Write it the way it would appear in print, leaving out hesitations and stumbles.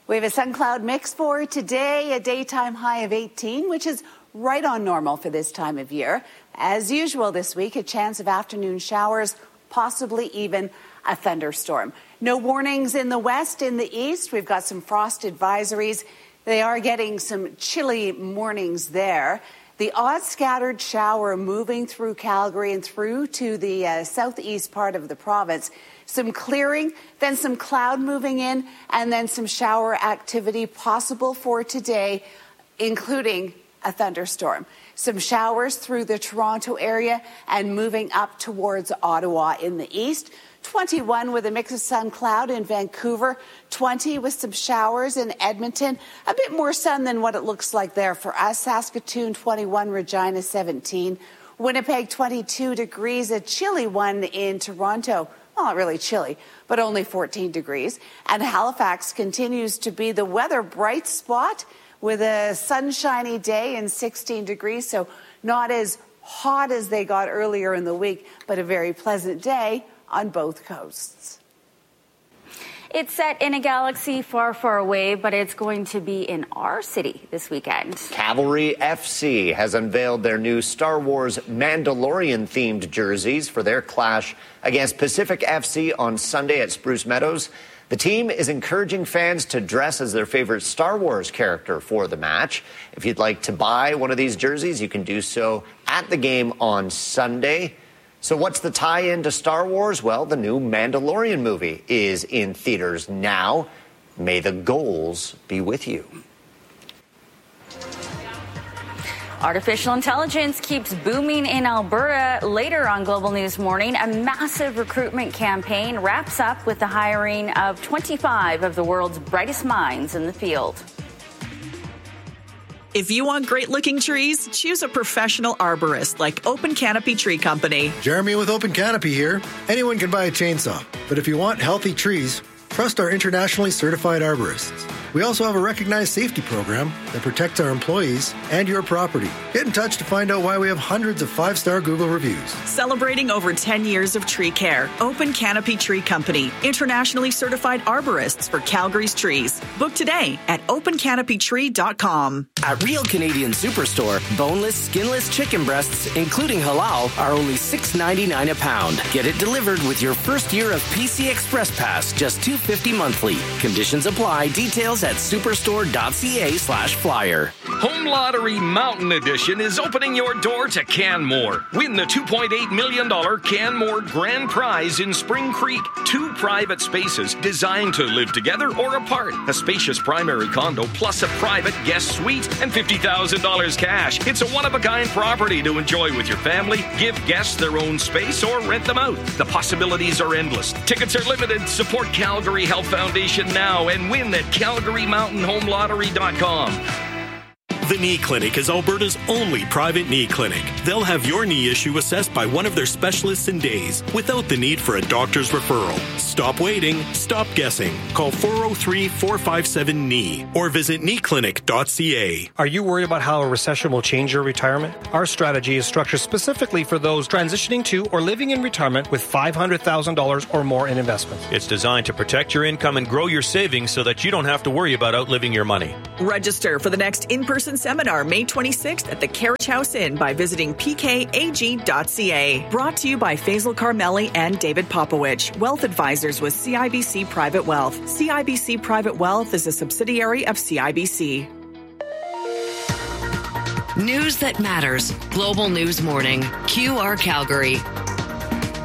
We have a sun cloud mix for today, a daytime high of 18, which is right on normal for this time of year. As usual this week, a chance of afternoon showers, possibly even a thunderstorm. No warnings in the west. In the east, we've got some frost advisories. They are getting some chilly mornings there. The odd scattered shower moving through Calgary and through to the southeast part of the province. Some clearing, then some cloud moving in, and then some shower activity possible for today, including a thunderstorm. Some showers through the Toronto area and moving up towards Ottawa in the east. 21 with a mix of sun cloud in Vancouver, 20 with some showers in Edmonton, a bit more sun than what it looks like there for us. Saskatoon 21, Regina 17, Winnipeg 22 degrees, a chilly one in Toronto. Well, not really chilly, but only 14 degrees. And Halifax continues to be the weather bright spot with a sunshiny day and 16 degrees. So not as hot as they got earlier in the week, but a very pleasant day on both coasts. It's set in a galaxy far, far away, but it's going to be in our city this weekend. Cavalry FC has unveiled their new Star Wars Mandalorian-themed jerseys for their clash against Pacific FC on Sunday at Spruce Meadows. The team is encouraging fans to dress as their favorite Star Wars character for the match. If you'd like to buy one of these jerseys, you can do so at the game on Sunday. So what's the tie-in to Star Wars? Well, the new Mandalorian movie is in theaters now. May the goals be with you. Artificial intelligence keeps booming in Alberta. Later on Global News Morning, a massive recruitment campaign wraps up with the hiring of 25 of the world's brightest minds in the field. If you want great-looking trees, choose a professional arborist like Open Canopy Tree Company. Jeremy with Open Canopy here. Anyone can buy a chainsaw, but if you want healthy trees, trust our internationally certified arborists. We also have a recognized safety program that protects our employees and your property. Get in touch to find out why we have hundreds of 5-star Google reviews. Celebrating over 10 years of tree care. Open Canopy Tree Company. Internationally certified arborists for Calgary's trees. Book today at opencanopytree.com. At Real Canadian Superstore, boneless, skinless chicken breasts, including halal, are only $6.99 a pound. Get it delivered with your first year of PC Express Pass, just $2.50 monthly. Conditions apply. Details at superstore.ca/flyer. Home Lottery Mountain Edition is opening your door to Canmore. Win the $2.8 million Canmore Grand Prize in Spring Creek. 2 private spaces designed to live together or apart. A spacious primary condo plus a private guest suite and $50,000 cash. It's a one-of-a-kind property to enjoy with your family. Give guests their own space or rent them out. The possibilities are endless. Tickets are limited. Support Calgary Health Foundation now and win at CalgaryMountainHomeLottery.com. The Knee Clinic is Alberta's only private knee clinic. They'll have your knee issue assessed by one of their specialists in days, without the need for a doctor's referral. Stop waiting. Stop guessing. Call 403-457-KNEE or visit kneeclinic.ca. Are you worried about how a recession will change your retirement? Our strategy is structured specifically for those transitioning to or living in retirement with $500,000 or more in investments. It's designed to protect your income and grow your savings so that you don't have to worry about outliving your money. Register for the next in-person seminar May 26th at the Carriage House Inn by visiting pkag.ca. Brought to you by Faisal Carmeli and David Popowich, wealth advisors with CIBC Private Wealth. CIBC Private Wealth is a subsidiary of CIBC. News that matters. Global News Morning. QR Calgary.